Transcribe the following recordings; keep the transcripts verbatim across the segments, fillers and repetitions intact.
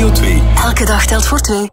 Radio twee. Elke dag telt voor twee.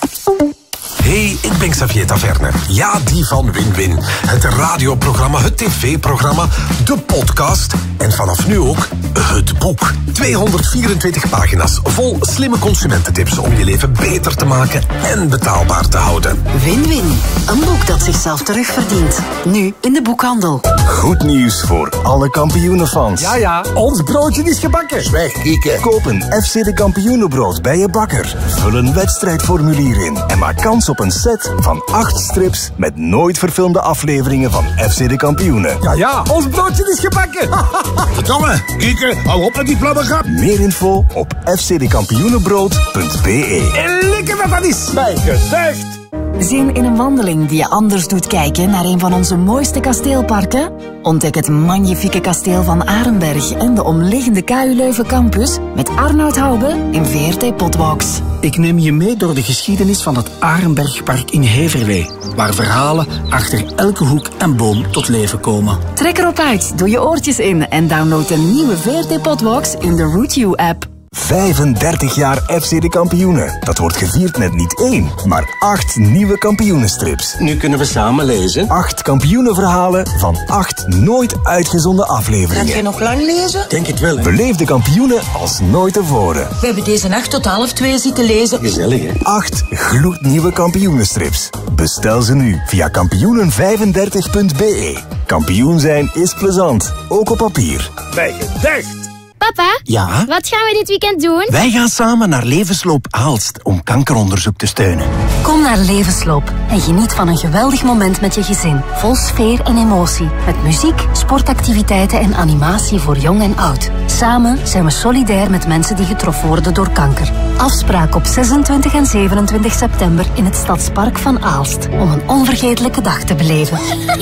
Hey, ik ben Xavier Taverne. Ja, die van Win-Win. Het radioprogramma, het tv-programma, de podcast en vanaf nu ook het boek. tweehonderdvierentwintig pagina's vol slimme consumententips om je leven beter te maken en betaalbaar te houden. Win-Win. Een boek dat zichzelf terugverdient. Nu in de boekhandel. Goed nieuws voor alle kampioenenfans. Ja, ja, ons broodje is gebakken. Zwijg, kieken. Koop een F C de Kampioenenbrood bij je bakker. Vul een wedstrijdformulier in en maak kans op een set van acht strips met nooit verfilmde afleveringen van F C de Kampioenen. Ja, ja, ons broodje is gebakken. Verdomme, kieken, hou op met die flabbergap. Meer info op f c de kampioenenbrood punt b e. En lekker dat dat is. Bij gezegd. Zin in een wandeling die je anders doet kijken naar een van onze mooiste kasteelparken? Ontdek het magnifieke kasteel van Arenberg en de omliggende K U Leuven campus met Arnoud Hoube in V R T Potbox. Ik neem je mee door de geschiedenis van het Arenbergpark in Heverlee, waar verhalen achter elke hoek en boom tot leven komen. Trek erop uit, doe je oortjes in en download de nieuwe V R T Potbox in de Root You app. vijfendertig jaar F C de Kampioenen. Dat wordt gevierd met niet één, maar acht nieuwe kampioenenstrips. Nu kunnen we samen lezen. Acht kampioenenverhalen van acht nooit uitgezonden afleveringen. Gaat je nog lang lezen? Denk het wel, hè? Beleef de kampioenen als nooit tevoren. We hebben deze nacht tot half twee zitten lezen. Gezellig, hè? Acht gloednieuwe kampioenenstrips. Bestel ze nu via kampioenen vijfendertig punt b e. Kampioen zijn is plezant, ook op papier. Bij gezegd. Papa, Ja? wat gaan we dit weekend doen? Wij gaan samen naar Levensloop Aalst om kankeronderzoek te steunen. Kom naar Levensloop en geniet van een geweldig moment met je gezin. Vol sfeer en emotie. Met muziek, sportactiviteiten en animatie voor jong en oud. Samen zijn we solidair met mensen die getroffen worden door kanker. Afspraak op zesentwintig en zevenentwintig september in het Stadspark van Aalst. Om een onvergetelijke dag te beleven.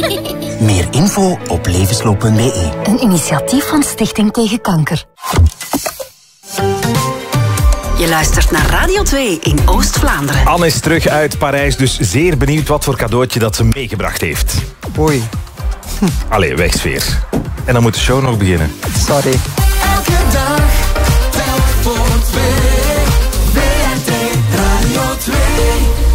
Meer info op levensloop punt b e. Een initiatief van Stichting Tegen Kanker. Je luistert naar Radio twee in Oost-Vlaanderen. Anne is terug uit Parijs, dus zeer benieuwd wat voor cadeautje dat ze meegebracht heeft. Oei. Hm. Allee, wegsfeer. En dan moet de show nog beginnen. Sorry. Elke dag, telk voor twee. V R T Radio twee.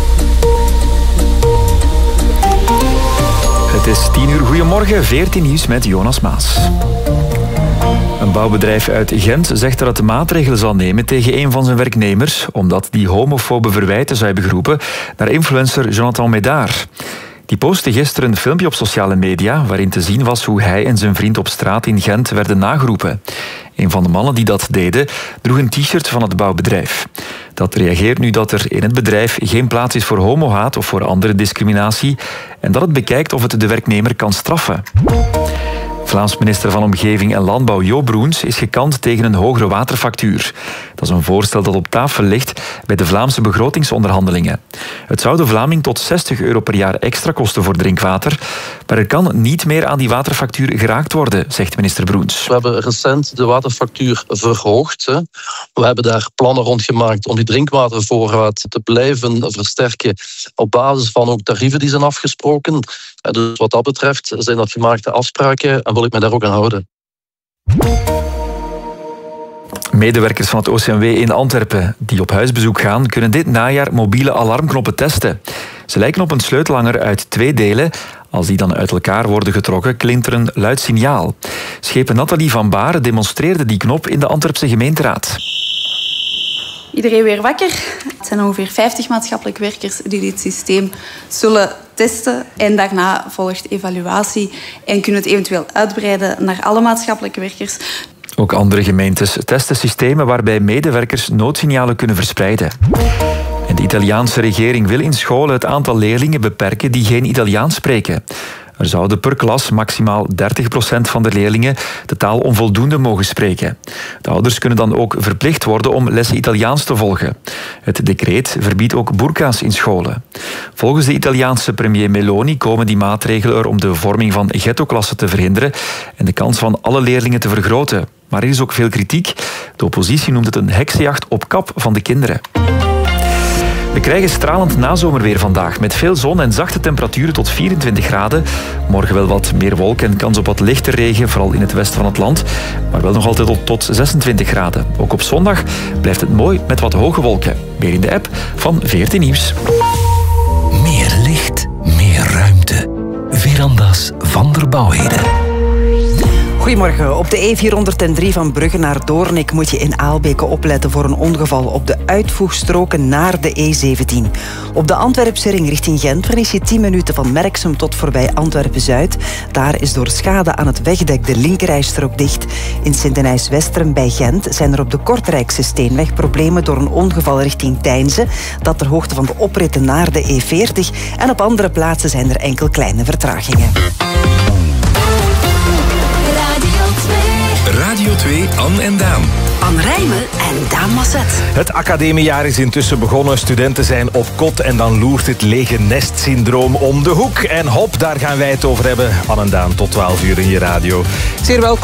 Het is tien uur. Goedemorgen, veertien nieuws met Jonas Maas. Een bouwbedrijf uit Gent zegt dat het maatregelen zal nemen tegen een van zijn werknemers, omdat die homofobe verwijten zou hebben geroepen naar influencer Jonathan Médard. Die postte gisteren een filmpje op sociale media waarin te zien was hoe hij en zijn vriend op straat in Gent werden nageroepen. Een van de mannen die dat deden droeg een t-shirt van het bouwbedrijf. Dat reageert nu dat er in het bedrijf geen plaats is voor homohaat of voor andere discriminatie en dat het bekijkt of het de werknemer kan straffen. Vlaams minister van Omgeving en Landbouw Jo Broens is gekant tegen een hogere waterfactuur. Dat is een voorstel dat op tafel ligt bij de Vlaamse begrotingsonderhandelingen. Het zou de Vlaming tot zestig euro per jaar extra kosten voor drinkwater, maar er kan niet meer aan die waterfactuur geraakt worden, zegt minister Broens. We hebben recent de waterfactuur verhoogd. Hè. We hebben daar plannen rondgemaakt om die drinkwatervoorraad te blijven versterken op basis van ook tarieven die zijn afgesproken. Dus wat dat betreft zijn dat gemaakte afspraken en wil ik me daar ook aan houden. Medewerkers van het O C M W in Antwerpen die op huisbezoek gaan, kunnen dit najaar mobiele alarmknoppen testen. Ze lijken op een sleutelhanger uit twee delen. Als die dan uit elkaar worden getrokken, klinkt er een luid signaal. Schepen Nathalie van Baar demonstreerde die knop in de Antwerpse gemeenteraad. Iedereen weer wakker. Het zijn ongeveer vijftig maatschappelijk werkers die dit systeem zullen testen. En daarna volgt evaluatie en kunnen het eventueel uitbreiden naar alle maatschappelijke werkers. Ook andere gemeentes testen systemen waarbij medewerkers noodsignalen kunnen verspreiden. En de Italiaanse regering wil in scholen het aantal leerlingen beperken die geen Italiaans spreken. Er zouden per klas maximaal dertig procent van de leerlingen de taal onvoldoende mogen spreken. De ouders kunnen dan ook verplicht worden om lessen Italiaans te volgen. Het decreet verbiedt ook burka's in scholen. Volgens de Italiaanse premier Meloni komen die maatregelen er om de vorming van ghettoklassen te verhinderen en de kans van alle leerlingen te vergroten. Maar er is ook veel kritiek. De oppositie noemt het een heksenjacht op kap van de kinderen. We krijgen stralend nazomerweer vandaag met veel zon en zachte temperaturen tot vierentwintig graden. Morgen wel wat meer wolken en kans op wat lichte regen, vooral in het westen van het land. Maar wel nog altijd tot, tot zesentwintig graden. Ook op zondag blijft het mooi met wat hoge wolken. Meer in de app van veertien Nieuws. Meer licht, meer ruimte. Verandas van der Bouwheden. Goedemorgen. Op de E vierhonderddrie van Brugge naar Doornik moet je in Aalbeke opletten voor een ongeval op de uitvoegstroken naar de E zeventien. Op de Antwerpse ring richting Gent verlies je tien minuten van Merksem tot voorbij Antwerpen-Zuid. Daar is door schade aan het wegdek de linkerrijstrook dicht. In Sint-Denijs-Westeren bij Gent zijn er op de Kortrijkse Steenweg problemen door een ongeval richting Deinze. Dat ter hoogte van de opritten naar de E veertig. En op andere plaatsen zijn er enkel kleine vertragingen. Radio twee, Anne en Daan. Anne Rijmen en Daan Masset. Het academiejaar is intussen begonnen. Studenten zijn op kot en dan loert het lege nestsyndroom om de hoek. En hop, daar gaan wij het over hebben. Anne en Daan, tot twaalf uur in je radio. Zeer welkom.